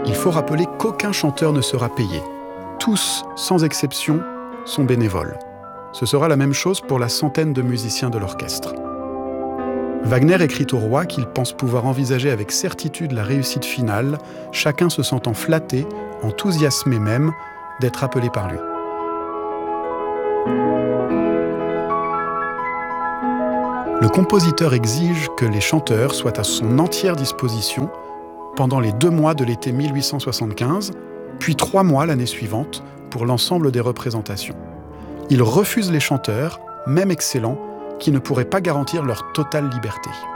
Il faut rappeler qu'aucun chanteur ne sera payé. Tous, sans exception, sont bénévoles. Ce sera la même chose pour la centaine de musiciens de l'orchestre. Wagner écrit au roi qu'il pense pouvoir envisager avec certitude la réussite finale, chacun se sentant flatté, enthousiasmé même, d'être appelé par lui. Le compositeur exige que les chanteurs soient à son entière disposition pendant les 2 mois de l'été 1875, puis 3 mois l'année suivante pour l'ensemble des représentations. Il refuse les chanteurs, même excellents, qui ne pourraient pas garantir leur totale liberté.